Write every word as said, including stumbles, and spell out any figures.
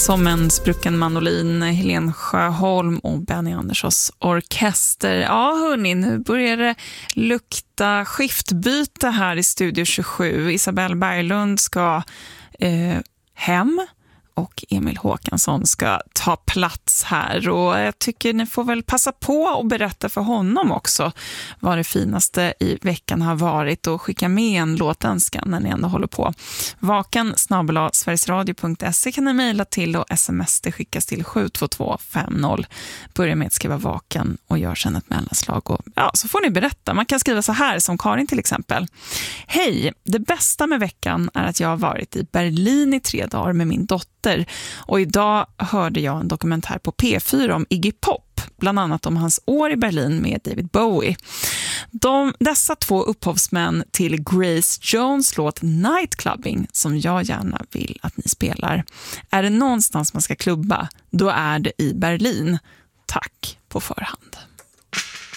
Som en sprucken mandolin, Helen Sjöholm och Benny Anderssons orkester. Ja hörni, nu börjar det lukta skiftbyte här i Studio tjugosju. Isabelle Berglund ska eh, hem och Emil Håkansson ska ta plats här. Och jag tycker ni får väl passa på och berätta för honom också vad det finaste i veckan har varit och skicka med en låtönskan när ni ändå håller på. Vaken snabel-a sverigesradio punkt se kan ni mejla till och sms det skickas till sju två två fem noll. Börja med att skriva vaken och gör sen ett mellanslag. Och, ja, så får ni berätta. Man kan skriva så här som Karin till exempel. Hej, det bästa med veckan är att jag har varit i Berlin i tre dagar med min dotter. Och idag hörde jag en dokumentär på P fyra om Iggy Pop, bland annat om hans år i Berlin med David Bowie. De, dessa två upphovsmän till Grace Jones låt Nightclubbing, som jag gärna vill att ni spelar. Är det någonstans man ska klubba, då är det i Berlin. Tack på förhand.